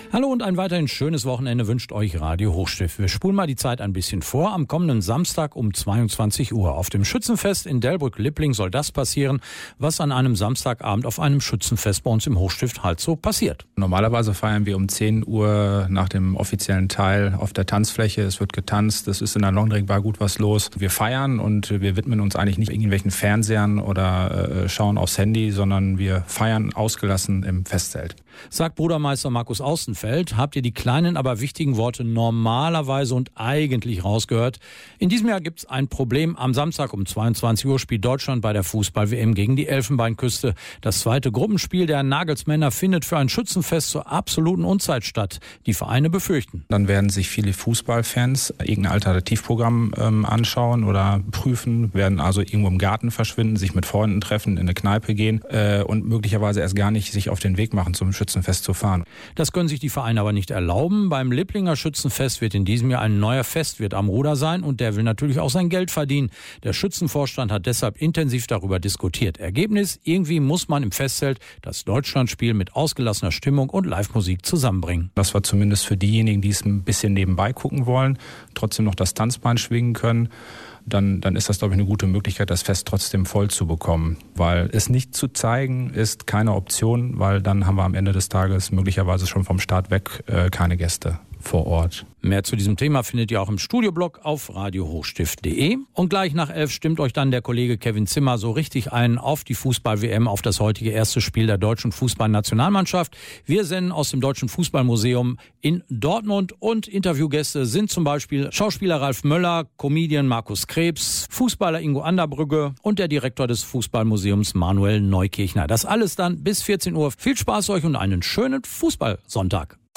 Hallo und ein weiterhin schönes Wochenende wünscht euch Radio Hochstift. Wir spulen mal die Zeit ein bisschen vor. Am kommenden Samstag um 22 Uhr auf dem Schützenfest in Delbrück-Lippling soll das passieren, was an einem Samstagabend auf einem Schützenfest bei uns im Hochstift halt so passiert. Normalerweise feiern wir um 10 Uhr nach dem offiziellen Teil auf der Tanzfläche. Es wird getanzt, es ist in der Longdrink-Bar gut was los. Wir feiern und wir widmen uns eigentlich nicht irgendwelchen Fernsehern oder schauen aufs Handy, sondern wir feiern ausgelassen im Festzelt. Sagt Brudermeister Markus Außenfeld, habt ihr die kleinen, aber wichtigen Worte normalerweise und eigentlich rausgehört. In diesem Jahr gibt's ein Problem. Am Samstag um 22 Uhr spielt Deutschland bei der Fußball-WM gegen die Elfenbeinküste. Das zweite Gruppenspiel der Nagelsmänner findet für ein Schützenfest zur absoluten Unzeit statt. Die Vereine befürchten. Dann werden sich viele Fußballfans irgendein Alternativprogramm anschauen oder prüfen, werden also irgendwo im Garten verschwinden, sich mit Freunden treffen, in eine Kneipe gehen und möglicherweise erst gar nicht sich auf den Weg machen zum Schützenfest zu fahren. Das können sich die Vereine aber nicht erlauben. Beim Lipplinger Schützenfest wird in diesem Jahr ein neuer Festwirt am Ruder sein und der will natürlich auch sein Geld verdienen. Der Schützenvorstand hat deshalb intensiv darüber diskutiert. Ergebnis, irgendwie muss man im Festzelt das Deutschlandspiel mit ausgelassener Stimmung und Live-Musik zusammenbringen. Das war zumindest für diejenigen, die es ein bisschen nebenbei gucken wollen, trotzdem noch das Tanzbein schwingen können. Dann ist das, glaube ich, eine gute Möglichkeit, das Fest trotzdem voll zu bekommen. Weil es nicht zu zeigen ist keine Option, weil dann haben wir am Ende des Tages möglicherweise schon vom Start weg keine Gäste vor Ort. Mehr zu diesem Thema findet ihr auch im Studioblog auf radiohochstift.de. Und gleich nach 11 stimmt euch dann der Kollege Kevin Zimmer so richtig ein auf die Fußball-WM, auf das heutige erste Spiel der deutschen Fußballnationalmannschaft. Wir senden aus dem Deutschen Fußballmuseum in Dortmund und Interviewgäste sind zum Beispiel Schauspieler Ralf Möller, Comedian Markus Krebs, Fußballer Ingo Anderbrügge und der Direktor des Fußballmuseums Manuel Neukirchner. Das alles dann bis 14 Uhr. Viel Spaß euch und einen schönen Fußballsonntag.